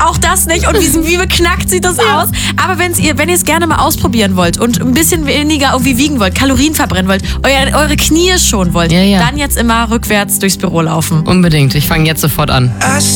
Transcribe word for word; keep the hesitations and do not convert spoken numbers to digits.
auch das nicht. Und wie, wie beknackt sieht das Ja. aus? Aber wenn's ihr, wenn ihr es gerne mal ausprobieren wollt und ein bisschen weniger irgendwie wiegen wollt, Kalorien verbrennen wollt, euer, eure Knie schonen wollt, Ja, ja. dann jetzt immer rückwärts durchs Büro laufen. Unbedingt, ich fange jetzt sofort an.